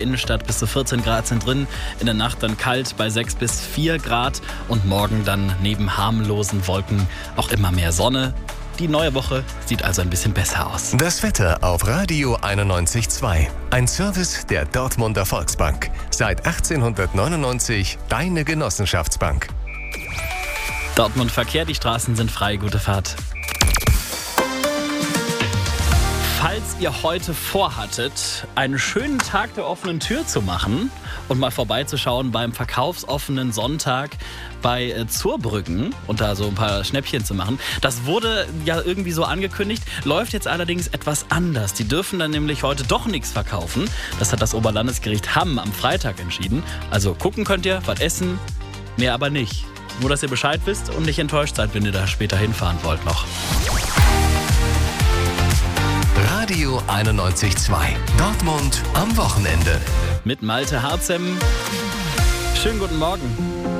Innenstadt bis zu 14 Grad sind drin. In der Nacht dann kalt bei 6 bis 4 Grad. Und morgen dann neben harmlosen Wolken auch immer mehr Sonne. Die neue Woche sieht also ein bisschen besser aus. Das Wetter auf Radio 91.2. Ein Service der Dortmunder Volksbank. Seit 1899 deine Genossenschaftsbank. Dortmund Verkehr, die Straßen sind frei. Gute Fahrt. Falls ihr heute vorhattet, einen schönen Tag der offenen Tür zu machen und mal vorbeizuschauen beim verkaufsoffenen Sonntag bei Zurbrüggen und da so ein paar Schnäppchen zu machen, das wurde ja irgendwie so angekündigt, läuft jetzt allerdings etwas anders. Die dürfen dann nämlich heute doch nichts verkaufen. Das hat das Oberlandesgericht Hamm am Freitag entschieden. Also gucken könnt ihr, was essen, mehr aber nicht. Nur, dass ihr Bescheid wisst und nicht enttäuscht seid, wenn ihr da später hinfahren wollt noch. Radio 91.2. Dortmund am Wochenende. Mit Malte Harzem. Schönen guten Morgen.